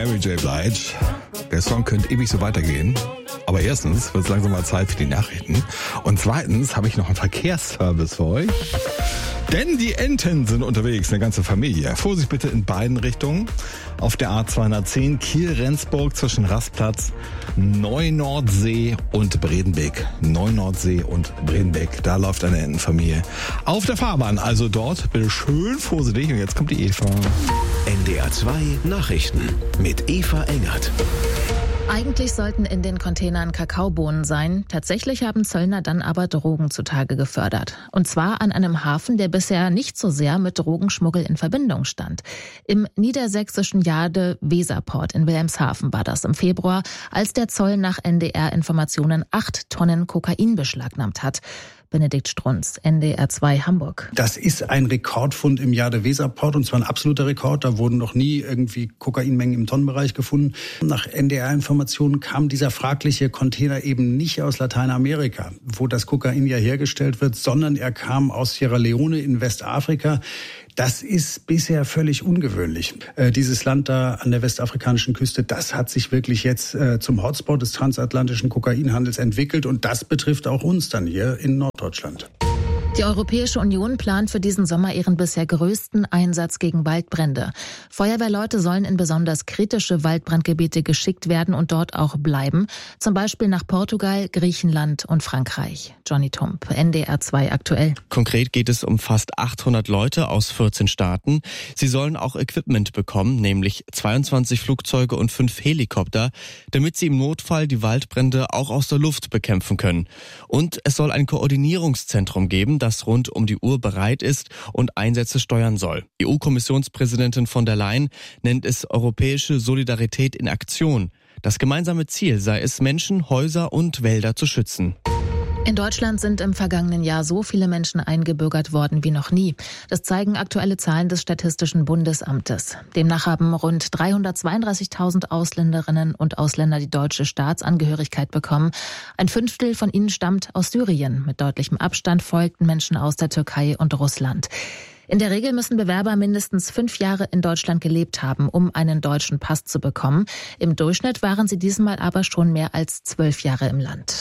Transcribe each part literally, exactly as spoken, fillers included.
Mary J. Blige. Der Song könnte ewig so weitergehen. Aber erstens wird es langsam mal Zeit für die Nachrichten. Und zweitens habe ich noch einen Verkehrsservice für euch. Denn die Enten sind unterwegs, eine ganze Familie. Vorsicht bitte in beiden Richtungen. Auf der A zweihundertzehn Kiel-Rendsburg zwischen Rastplatz, Neunordsee und Bredenbeek. Neunordsee und Bredenbeek, da läuft eine Entenfamilie auf der Fahrbahn. Also dort bitte schön vorsichtig. Und jetzt kommt die Eva. N D R zwei Nachrichten mit Eva Engert. Eigentlich sollten in den Containern Kakaobohnen sein. Tatsächlich haben Zöllner dann aber Drogen zutage gefördert. Und zwar an einem Hafen, der bisher nicht so sehr mit Drogenschmuggel in Verbindung stand. Im niedersächsischen Jade-Weserport in Wilhelmshaven war das im Februar, als der Zoll nach N D R-Informationen acht Tonnen Kokain beschlagnahmt hat. Benedikt Strunz, N D R zwei Hamburg. Das ist ein Rekordfund im Jade-Weserport, und zwar ein absoluter Rekord. Da wurden noch nie irgendwie Kokainmengen im Tonnenbereich gefunden. Nach N D R-Informationen kam dieser fragliche Container eben nicht aus Lateinamerika, wo das Kokain ja hergestellt wird, sondern er kam aus Sierra Leone in Westafrika. Das ist bisher völlig ungewöhnlich. Äh, dieses Land da an der westafrikanischen Küste, das hat sich wirklich jetzt äh, zum Hotspot des transatlantischen Kokainhandels entwickelt, und das betrifft auch uns dann hier in Norddeutschland. Die Europäische Union plant für diesen Sommer ihren bisher größten Einsatz gegen Waldbrände. Feuerwehrleute sollen in besonders kritische Waldbrandgebiete geschickt werden und dort auch bleiben. Zum Beispiel nach Portugal, Griechenland und Frankreich. Johnny Tump, N D R zwei aktuell. Konkret geht es um fast achthundert Leute aus vierzehn Staaten. Sie sollen auch Equipment bekommen, nämlich zweiundzwanzig Flugzeuge und fünf Helikopter, damit sie im Notfall die Waldbrände auch aus der Luft bekämpfen können. Und es soll ein Koordinierungszentrum geben, das rund um die Uhr bereit ist und Einsätze steuern soll. E U-Kommissionspräsidentin von der Leyen nennt es europäische Solidarität in Aktion. Das gemeinsame Ziel sei es, Menschen, Häuser und Wälder zu schützen. In Deutschland sind im vergangenen Jahr so viele Menschen eingebürgert worden wie noch nie. Das zeigen aktuelle Zahlen des Statistischen Bundesamtes. Demnach haben rund dreihundertzweiunddreißigtausend Ausländerinnen und Ausländer die deutsche Staatsangehörigkeit bekommen. Ein Fünftel von ihnen stammt aus Syrien. Mit deutlichem Abstand folgten Menschen aus der Türkei und Russland. In der Regel müssen Bewerber mindestens fünf Jahre in Deutschland gelebt haben, um einen deutschen Pass zu bekommen. Im Durchschnitt waren sie diesmal aber schon mehr als zwölf Jahre im Land.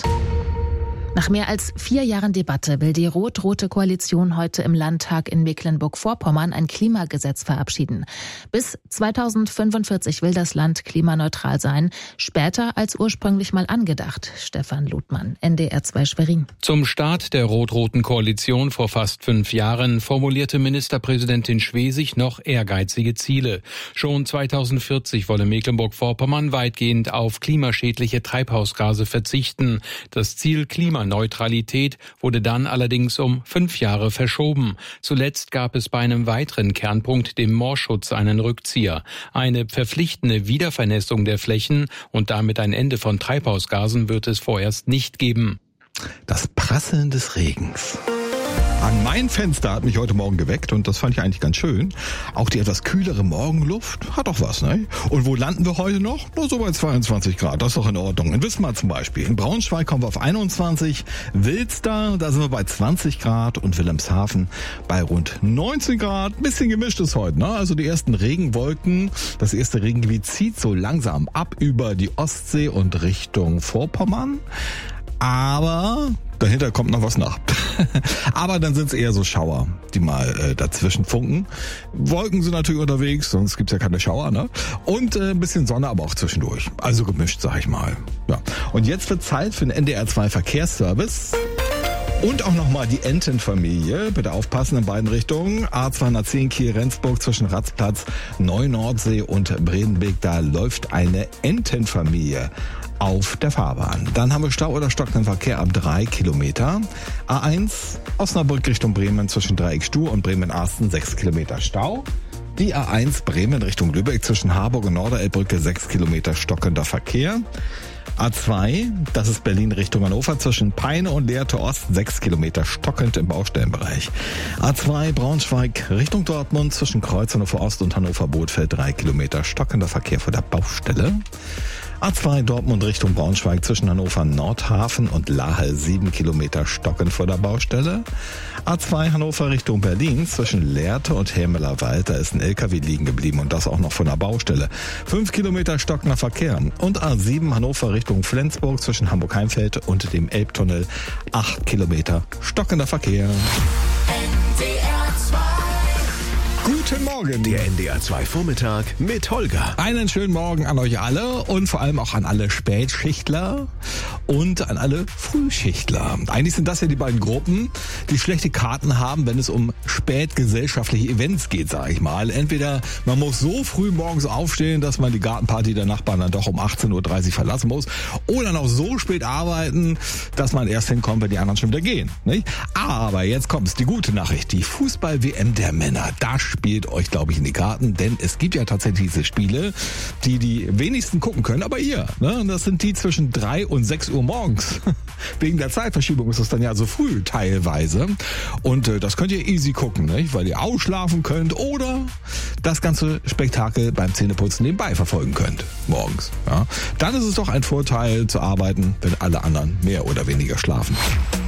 Nach mehr als vier Jahren Debatte will die rot-rote Koalition heute im Landtag in Mecklenburg-Vorpommern ein Klimagesetz verabschieden. Bis zweitausendfünfundvierzig will das Land klimaneutral sein, später als ursprünglich mal angedacht. Stefan Ludmann, N D R zwei Schwerin. Zum Start der rot-roten Koalition vor fast fünf Jahren formulierte Ministerpräsidentin Schwesig noch ehrgeizige Ziele. Schon zweitausendvierzig wolle Mecklenburg-Vorpommern weitgehend auf klimaschädliche Treibhausgase verzichten. Das Ziel Klimaneutralität Neutralität wurde dann allerdings um fünf Jahre verschoben. Zuletzt gab es bei einem weiteren Kernpunkt, dem Moorschutz, einen Rückzieher. Eine verpflichtende Wiedervernässung der Flächen und damit ein Ende von Treibhausgasen wird es vorerst nicht geben. Das Prasseln des Regens an mein Fenster hat mich heute Morgen geweckt, und das fand ich eigentlich ganz schön. Auch die etwas kühlere Morgenluft hat doch was, ne? Und wo landen wir heute noch? Nur so bei zweiundzwanzig Grad, das ist doch in Ordnung. In Wismar zum Beispiel. In Braunschweig kommen wir auf einundzwanzig, Wilster, da sind wir bei zwanzig Grad, und Wilhelmshaven bei rund neunzehn Grad. Bisschen gemischt ist heute, ne? Also die ersten Regenwolken, das erste Regengebiet zieht so langsam ab über die Ostsee und Richtung Vorpommern. Aber dahinter kommt noch was nach. Aber dann sind es eher so Schauer, die mal äh, dazwischen funken. Wolken sind natürlich unterwegs, sonst gibt's ja keine Schauer, ne? Und äh, ein bisschen Sonne aber auch zwischendurch. Also gemischt, sag ich mal. Ja. Und jetzt wird Zeit für den N D R zwei Verkehrsservice. Und auch nochmal die Entenfamilie. Bitte aufpassen in beiden Richtungen. A zweihundertzehn Kiel-Rendsburg zwischen Ratzplatz, Neunordsee und Bredenbeek. Da läuft eine Entenfamilie auf der Fahrbahn. Dann haben wir Stau oder stockenden Verkehr ab drei Kilometer. A eins Osnabrück Richtung Bremen zwischen Dreieckstuhl und Bremen-Arsten sechs Kilometer Stau. Die A eins Bremen Richtung Lübeck zwischen Harburg und Norderelbbrücke sechs Kilometer stockender Verkehr. A zwei, das ist Berlin Richtung Hannover zwischen Peine und Lehrte Ost, sechs Kilometer stockend im Baustellenbereich. A zwei Braunschweig Richtung Dortmund zwischen Kreuz Hannover Ost und Hannover Bothfeld, drei Kilometer stockender Verkehr vor der Baustelle. A zwei Dortmund Richtung Braunschweig zwischen Hannover Nordhafen und Lahe sieben Kilometer stockend vor der Baustelle. A zwei Hannover Richtung Berlin zwischen Lehrte und Hämelerwald, da ist ein L K W liegen geblieben und das auch noch von der Baustelle. fünf Kilometer stockender Verkehr. Und A sieben Hannover Richtung Flensburg zwischen Hamburg-Heimfeld und dem Elbtunnel acht Kilometer stockender Verkehr. Guten Morgen. Der N D R zwei Vormittag mit Holger. Einen schönen Morgen an euch alle und vor allem auch an alle Spätschichtler und an alle Frühschichtler. Eigentlich sind das ja die beiden Gruppen, die schlechte Karten haben, wenn es um spätgesellschaftliche Events geht, sage ich mal. Entweder man muss so früh morgens aufstehen, dass man die Gartenparty der Nachbarn dann doch um achtzehn Uhr dreißig verlassen muss, oder noch so spät arbeiten, dass man erst hinkommt, wenn die anderen schon wieder gehen. Nicht? Aber jetzt kommt's, die gute Nachricht. Die Fußball-W M der Männer, da spielt euch, glaube ich, in die Karten, denn es gibt ja tatsächlich diese Spiele, die die wenigsten gucken können, aber ihr, ne? Und das sind die zwischen drei und sechs Uhr morgens. Wegen der Zeitverschiebung ist es dann ja so früh teilweise. Und äh, das könnt ihr easy gucken, nicht? Weil ihr ausschlafen könnt oder das ganze Spektakel beim Zähneputzen nebenbei verfolgen könnt, morgens. Ja? Dann ist es doch ein Vorteil zu arbeiten, wenn alle anderen mehr oder weniger schlafen.